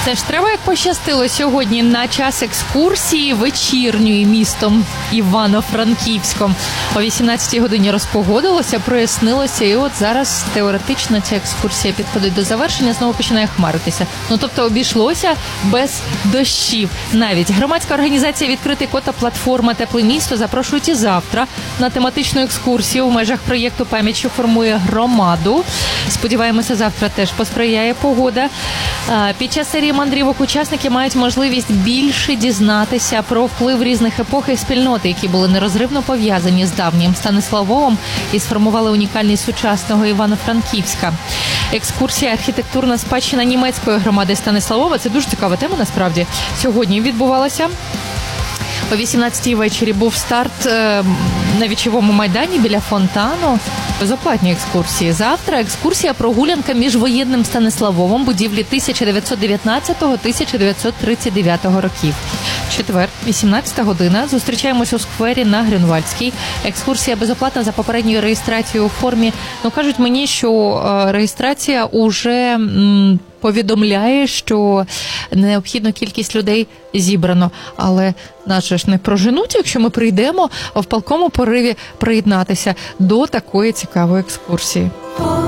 Це ж треба, як пощастило сьогодні на час екскурсії вечірньої містом Івано-Франківськом. О 18-й годині розпогодилося, прояснилося, і от зараз теоретично ця екскурсія підходить до завершення, знову починає хмаритися. Ну, тобто обійшлося без дощів. Навіть громадська організація «Відкритий код» та платформа «Тепле місто» запрошують і завтра на тематичну екскурсію в межах проєкту «Пам'ять, що формує громаду». Сподіваємося, завтра теж посприяє погода. Під час серії мандрівок учасники мають можливість більше дізнатися про вплив різних епох і спільноти, які були нерозривно пов'язані з давнім Станиславовом і сформували унікальність сучасного Івано-Франківська. Екскурсія «Архітектурна спадщина німецької громади Станиславова» – це дуже цікава тема, насправді. Сьогодні відбувалася. О 18-й ввечері був старт на Вічовому майдані біля фонтану. Безоплатні екскурсії. Завтра екскурсія прогулянка між воєнним Станиславовом, будівлі 1919-1939 років. Четвер, 18 година. Зустрічаємось у сквері на Грюнвальдській. Екскурсія безоплатна за попередньою реєстрацією у формі. Ну, кажуть мені, що реєстрація уже повідомляє, що необхідну кількість людей зібрано. Але нас же ж не проженуть, якщо ми прийдемо в палкому пориві приєднатися до такої цікавої екскурсії.